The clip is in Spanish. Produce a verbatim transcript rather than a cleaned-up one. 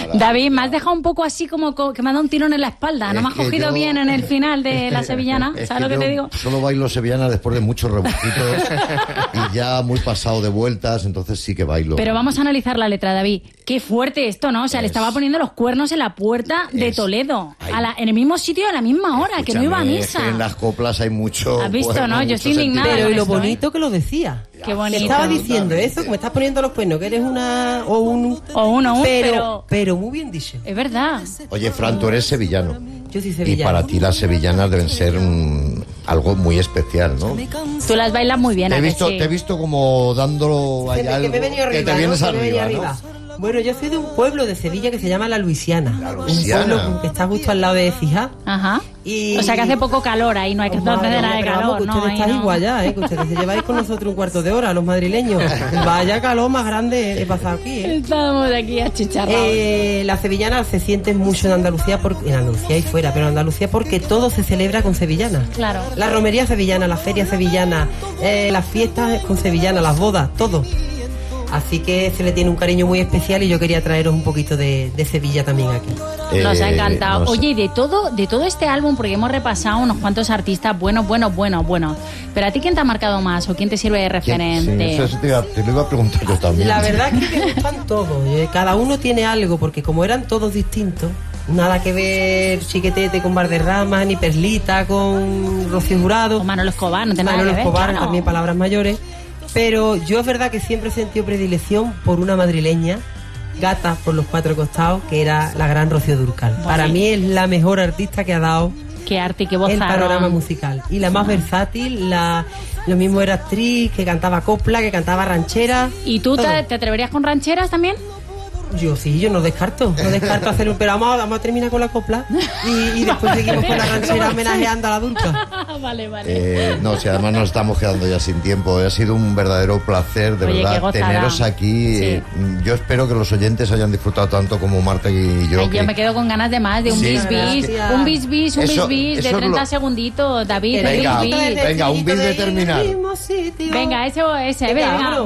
David, me has dejado un poco así como co- que me ha dado un tirón en la espalda. No Es me has que cogido yo- bien en el final de la sevillana. Es ¿Sabes lo que yo te digo? Solo bailo sevillana después de muchos rebujitos y ya muy pasado de vueltas, entonces sí que bailo. Pero vamos a analizar la letra, David. Qué fuerte esto, ¿no? O sea, le Es- estaba poniendo los cuernos en la puerta de Es- Toledo. Ay. A la- en el mismo sitio a la misma hora, que no iba a Escúchame, misa. es que en las coplas hay mucho. ¿Has visto, cuerno, no? Yo mucho estoy indignada. sentimiento. Pero y lo esto, ¿eh? bonito que lo decía. Qué bonito. Te estaba diciendo eso, que me estás poniendo los cuernos, que eres una o un... O uno, un, pero, pero... pero muy bien dicho. Es verdad. Oye, Fran, tú eres sevillano. Yo soy Y sevillana. para ti las sevillanas deben ser mm, algo muy especial, ¿no? Tú las bailas muy bien, Te ¿a he que visto, sí? te he visto como dándolo Que me- allá que me he algo, venido que arriba, te vienes ¿no? Que me he venido arriba, ¿no? arriba. Bueno, yo soy de un pueblo de Sevilla que se llama La Luisiana. La Luisiana. Un pueblo que está justo al lado de Fijá. Ajá. Y- O sea que hace poco calor ahí, no hay que hacer Madre nada mía, de pero calor, vamos, que ¿no? ustedes Ahí estáis no. igual ya, ¿eh? Que ustedes se lleváis con nosotros un cuarto de hora, los madrileños. Vaya calor más grande he pasado aquí, ¿eh? Estamos aquí achicharrados. Eh, la sevillana se siente mucho en Andalucía, por, en Andalucía y fuera, pero en Andalucía porque todo se celebra con sevillana. Claro. La romería sevillana, la feria sevillana, eh, las fiestas con sevillana, las bodas, todo. Así que se le tiene un cariño muy especial y yo quería traeros un poquito de, de Sevilla también aquí. Nos ha Eh, encantado. no sé. Oye, y de todo, de todo este álbum, porque hemos repasado unos cuantos artistas buenos, buenos, buenos, buenos. Pero ¿a ti quién te ha marcado más o quién te sirve de ¿Quién? referente? Sí, eso te, iba, te lo iba a preguntar yo también. La verdad es que me gustan todos, eh, cada uno tiene algo, porque como eran todos distintos, nada que ver Chiquetete con Valderrama, ni Perlita con Rocío Jurado. O Manolo Escobar, no tiene nada Manolo que ver, Escobar, claro. también palabras mayores. Pero yo es verdad que siempre he sentido predilección por una madrileña, gata por los cuatro costados, que era la gran Rocío Dúrcal. Bueno. Para mí es la mejor artista que ha dado Qué arte y qué voz. el panorama musical. Y la más versátil, la, lo mismo era actriz, que cantaba copla, que cantaba ranchera. ¿Y tú te, todo. te atreverías con rancheras también? Yo sí, yo no descarto, no descarto hacer un... Pero vamos, vamos a terminar con la copla y, y después seguimos con la ranchera homenajeando a la Dúrcal. vale, vale. Eh, no, si además nos estamos quedando ya sin tiempo. Ha sido un verdadero placer, de Oye, qué verdad, gozada. teneros aquí. Sí. Eh, yo espero que los oyentes hayan disfrutado tanto como Marta y yo. Ay, que- yo me quedo con ganas de más, de un Sí, bis bis, gracias. un bis bis, un Eso- bis bis de eso es treinta lo- segunditos, David, Que de Venga, bis bis. venga, un bis de ir al determinado. mismo sitio. Venga, ese, ese, Venga, venga, vámonos.